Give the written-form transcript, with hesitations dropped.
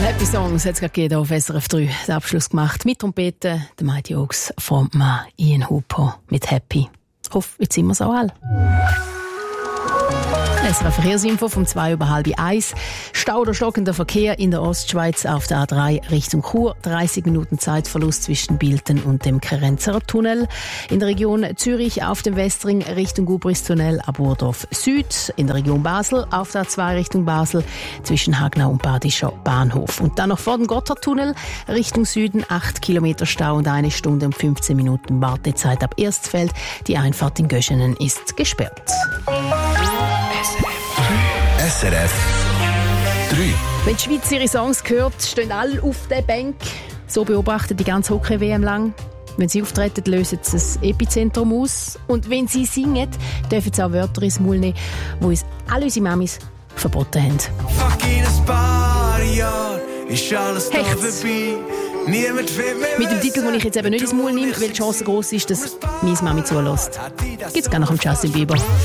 Happy Songs hat es gerade gegeben auf SRF 3. Den Abschluss gemacht mit Trompeten, der Mighty Oaks, Frontmann Ian Hooper mit Happy. Ich hoffe, jetzt sind wir es auch alle. SRF Verkehrsinfo vom 1:02. Stau oder stockender Verkehr in der Ostschweiz auf der A3 Richtung Chur. 30 Minuten Zeitverlust zwischen Bilten und dem Kerenzer Tunnel. In der Region Zürich auf dem Westring Richtung Gubristunnel ab Burdorf Süd. In der Region Basel auf der A2 Richtung Basel zwischen Hagnau und Badischer Bahnhof. Und dann noch vor dem Gotthardtunnel Richtung Süden 8 Kilometer Stau und 1 Stunde und 15 Minuten Wartezeit ab Erstfeld. Die Einfahrt in Göschenen ist gesperrt. SRF 3. Wenn die Schweiz ihre Songs hört, stehen alle auf der Bank. So beobachtet die ganze Hockey-WM lang. Wenn sie auftreten, lösen sie das Epizentrum aus. Und wenn sie singen, dürfen sie auch Wörter ins Maul nehmen, die uns alle unsere Mamis verboten haben. Hechts. Mit dem Titel, den ich jetzt eben nicht ins Maul nehme, weil die Chance gross ist, dass meine Mami zulässt. Gibt's gar noch am Justin Bieber.